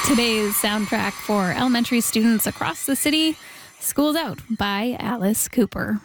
Today's soundtrack for elementary students across the city, School's Out by Alice Cooper.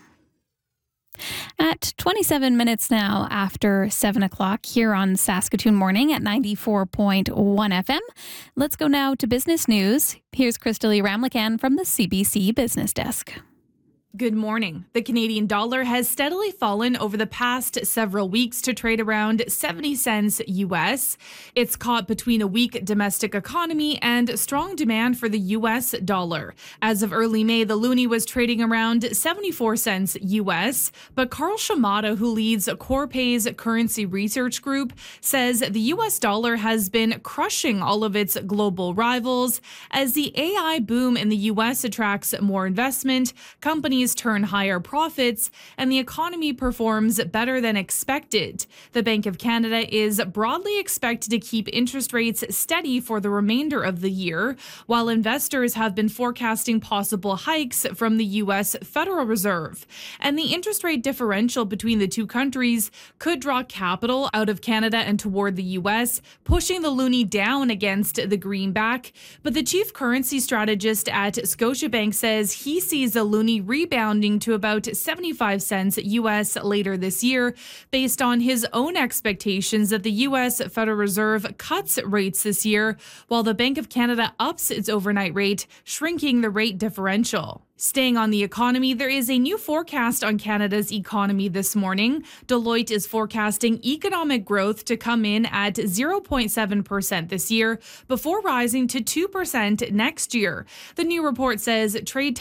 At 27 minutes now after 7 o'clock here on Saskatoon Morning at 94.1 FM. Let's go now to business news. Here's Crystalie Ramlakan from the CBC Business Desk. Good morning. The Canadian dollar has steadily fallen over the past several weeks to trade around 70 cents US. It's caught between a weak domestic economy and strong demand for the US dollar. As of early May, the loonie was trading around 74 cents US, but Carl Shimada, who leads Corpay's currency research group, says the US dollar has been crushing all of its global rivals. As the AI boom in the US attracts more investment, companies turn higher profits, and the economy performs better than expected. The Bank of Canada is broadly expected to keep interest rates steady for the remainder of the year, while investors have been forecasting possible hikes from the U.S. Federal Reserve. And the interest rate differential between the two countries could draw capital out of Canada and toward the U.S., pushing the loonie down against the greenback. But the chief currency strategist at Scotiabank says he sees the loonie rebounding to about 75 cents US later this year, based on his own expectations that the US Federal Reserve cuts rates this year, while the Bank of Canada ups its overnight rate, shrinking the rate differential. Staying on the economy, there is a new forecast on Canada's economy this morning. Deloitte is forecasting economic growth to come in at 0.7% this year, before rising to 2% next year. The new report says trade